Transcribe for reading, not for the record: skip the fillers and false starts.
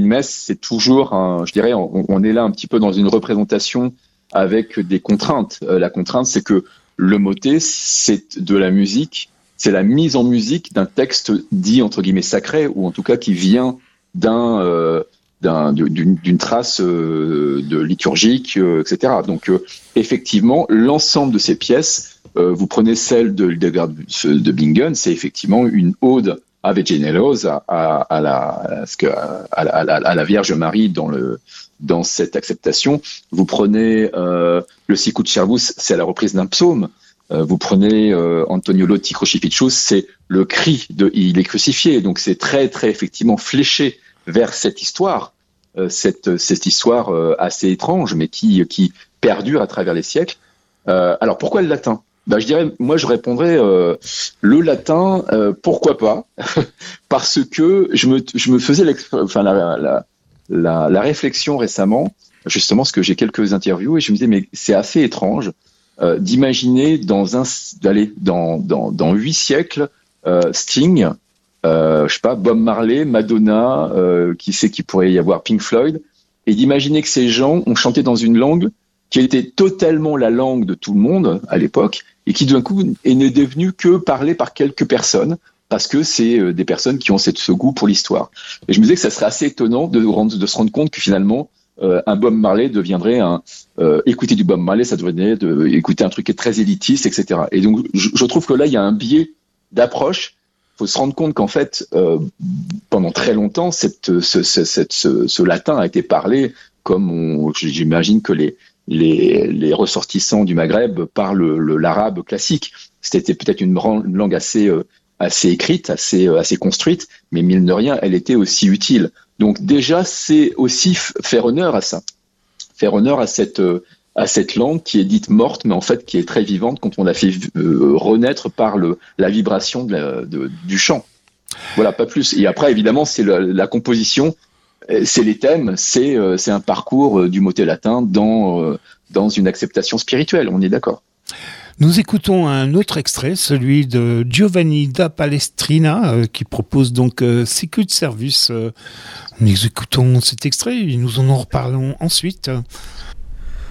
une messe, c'est toujours, je dirais, on est là un petit peu dans une représentation avec des contraintes. La contrainte, c'est que le motet, c'est de la musique, c'est la mise en musique d'un texte dit entre guillemets sacré, ou en tout cas qui vient d'une trace de liturgique, etc. Donc effectivement, l'ensemble de ces pièces, vous prenez celle de Hildegard de Bingen, c'est effectivement une ode Ave Generos à la Vierge Marie dans cette acceptation. Vous prenez le Sicut Servus, c'est la reprise d'un psaume. Vous prenez Antonio Lotti Crucifixus, c'est le cri il est crucifié. Donc c'est très très effectivement fléché vers cette histoire, cette histoire assez étrange, mais qui perdure à travers les siècles. Alors pourquoi le latin ? Je dirais, moi je répondrais le latin, pourquoi pas ? Parce que je me faisais la réflexion récemment, justement, parce que j'ai quelques interviews et je me disais mais c'est assez étrange d'imaginer dans 8 siècles Sting, je sais pas, Bob Marley, Madonna, qui sait qu'il pourrait y avoir Pink Floyd, et d'imaginer que ces gens ont chanté dans une langue qui était totalement la langue de tout le monde à l'époque, et qui d'un coup n'est devenue que parlée par quelques personnes, parce que c'est des personnes qui ont ce goût pour l'histoire. Et je me disais que ça serait assez étonnant de se rendre compte que finalement, un Bob Marley deviendrait écouter du Bob Marley, ça deviendrait écouter un truc qui est très élitiste, etc. Et donc, je trouve que là, il y a un biais d'approche. Il faut se rendre compte qu'en fait, pendant très longtemps, ce latin a été parlé comme j'imagine que les ressortissants du Maghreb parlent l'arabe classique. C'était peut-être une langue assez écrite, assez construite, mais mine de rien, elle était aussi utile. Donc déjà, c'est aussi faire honneur à ça, faire honneur à cette langue qui est dite morte, mais en fait qui est très vivante quand on la fait renaître par la vibration du chant. Voilà, pas plus. Et après, évidemment, c'est la composition, c'est les thèmes, c'est un parcours du motet latin dans une acceptation spirituelle, on est d'accord. Nous écoutons un autre extrait, celui de Giovanni da Palestrina, qui propose donc Sicut Servus. Nous écoutons cet extrait et nous en reparlons ensuite.